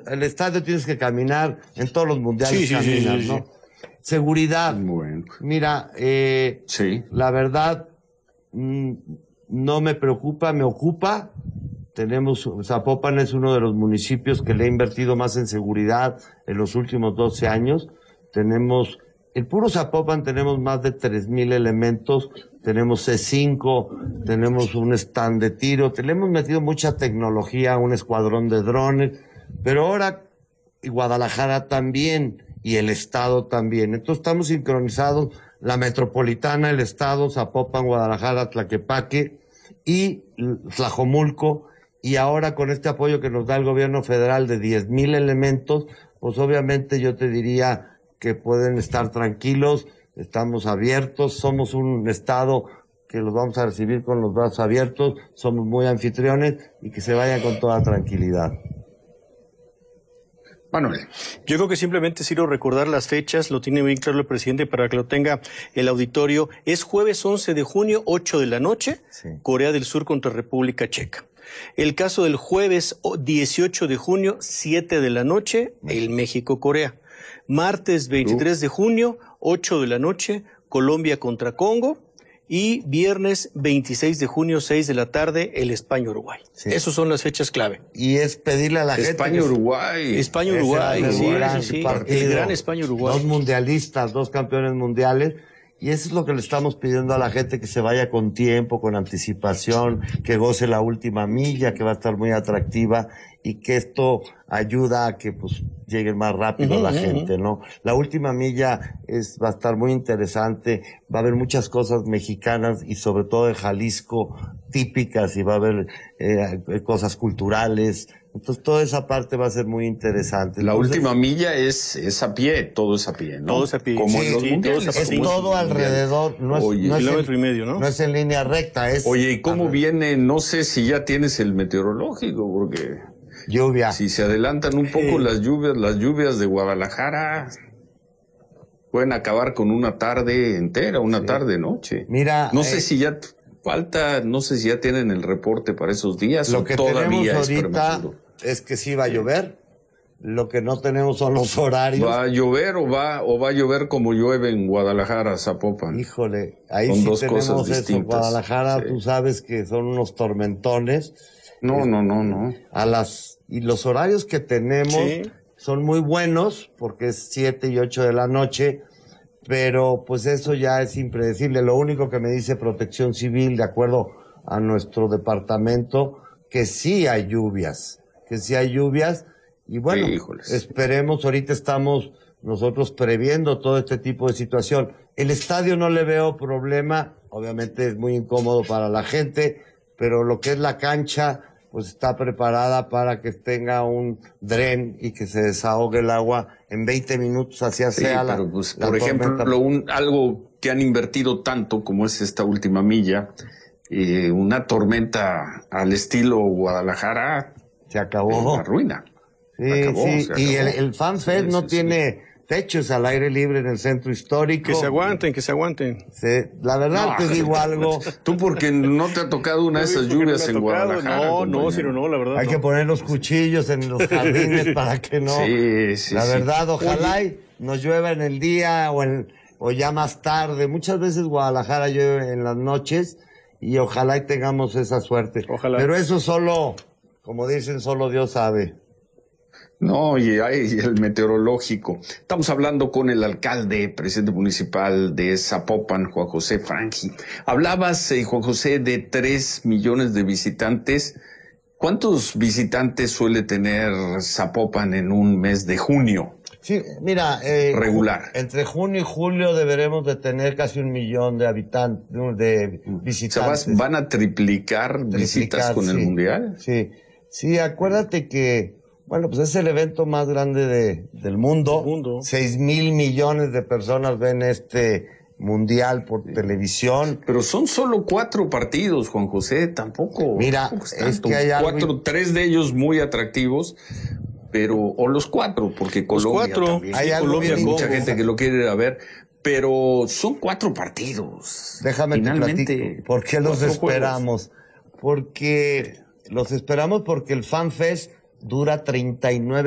el estadio tienes que caminar, en todos los mundiales caminas, ¿no? Seguridad. Bueno. Mira, la verdad, no me preocupa, me ocupa. Zapopan es uno de los municipios que le ha invertido más en seguridad en los últimos 12 años. El puro Zapopan tenemos más de 3,000 elementos, tenemos C5, tenemos un stand de tiro, le hemos metido mucha tecnología, un escuadrón de drones, pero ahora Guadalajara también y el estado también. Entonces estamos sincronizados, la metropolitana, el estado, Zapopan, Guadalajara, Tlaquepaque y Tlajomulco. Y ahora con este apoyo que nos da el gobierno federal de 10,000 elementos, pues obviamente yo te diría que pueden estar tranquilos, estamos abiertos, somos un estado que los vamos a recibir con los brazos abiertos, somos muy anfitriones y que se vayan con toda tranquilidad. Manuel. Yo creo que simplemente quiero recordar las fechas, lo tiene bien claro el presidente para que lo tenga el auditorio. Es jueves 11 de junio, 8 de la noche, Corea del Sur contra República Checa. El caso del jueves 18 de junio, 7 de la noche, el México-Corea. Martes 23 de junio, 8 de la noche, Colombia contra Congo. Y viernes 26 de junio, 6 de la tarde, el España-Uruguay. Sí. Esas son las fechas clave. Y es pedirle a la gente... España-Uruguay. España-Uruguay, sí. El gran España-Uruguay. 2 mundialistas, 2 campeones mundiales. Y eso es lo que le estamos pidiendo a la gente, que se vaya con tiempo, con anticipación, que goce la última milla, que va a estar muy atractiva, y que esto ayuda a que pues llegue más rápido la gente, ¿no? La última milla va a estar muy interesante, va a haber muchas cosas mexicanas y sobre todo de Jalisco típicas, y va a haber cosas culturales. Entonces toda esa parte va a ser muy interesante. La última milla es a pie, todo es a pie, ¿no? Todo es a pie. Como en los mundiales. Es todo alrededor, no es en línea recta. Oye, ¿y cómo viene? No sé si ya tienes el meteorológico, porque... Lluvia. Si se adelantan un poco las lluvias de Guadalajara pueden acabar con una tarde entera, una tarde-noche. Mira... No sé si ya... no sé si ya tienen el reporte para esos días. Lo que tenemos ahorita es que sí va a llover. Lo que no tenemos son los horarios. ¿Va a llover o va a llover como llueve en Guadalajara, Zapopan? Híjole, ahí son sí dos tenemos cosas eso. Distintas. Guadalajara, tú sabes que son unos tormentones. No. Y los horarios que tenemos son muy buenos, porque es 7 y 8 de la noche. Pero pues eso ya es impredecible. Lo único que me dice Protección Civil, de acuerdo a nuestro departamento, que sí hay lluvias. Y bueno, esperemos, ahorita estamos nosotros previendo todo este tipo de situación. El estadio no le veo problema, obviamente es muy incómodo para la gente, pero lo que es la cancha, pues está preparada para que tenga un dren y que se desahogue el agua en 20 minutos, hacia sea la... Pero pues, por ejemplo, algo que han invertido tanto como es esta última milla, una tormenta al estilo Guadalajara, se acabó. La ruina. Sí. Y el Fan Fest no tiene techos al aire libre en el centro histórico. Que se aguanten. Sí, la verdad te digo algo. Tú porque no te ha tocado una de esas lluvias en Guadalajara. No, la verdad. Hay que poner los cuchillos en los jardines para que no. Sí. La verdad, ojalá y nos llueva en el día o ya más tarde. Muchas veces Guadalajara llueve en las noches y ojalá y tengamos esa suerte. Ojalá. Pero eso solo, como dicen, solo Dios sabe. No, y el meteorológico. Estamos hablando con el alcalde, presidente municipal de Zapopan, Juan José Frangi. Hablabas, Juan José, de 3 millones de visitantes. ¿Cuántos visitantes suele tener Zapopan en un mes de junio? Sí, mira, regular. Entre junio y julio deberemos de tener casi 1 millón de habitantes, de visitantes. O sea, ¿van a triplicar visitas con el Mundial? Sí, acuérdate que bueno, pues es el evento más grande del mundo. 6,000 millones de personas ven este mundial por televisión. Pero son solo 4 partidos, Juan José, tampoco. Mira, es que hay 3 de ellos muy atractivos, o los 4, porque Colombia también. Hay mucha gente que lo quiere ir a ver. Pero son 4 partidos. Déjame te platico. ¿Por qué los esperamos? Porque el Fan Fest dura 39